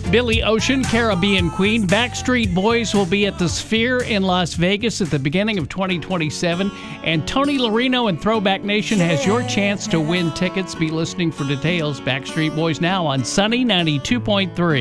Billy Ocean, Caribbean Queen. Backstreet Boys will be at the Sphere in Las Vegas at the beginning of 2027. And Tony Larino and Throwback Nation has your chance to win tickets. Be listening for details. Backstreet Boys now on Sunny 92.3.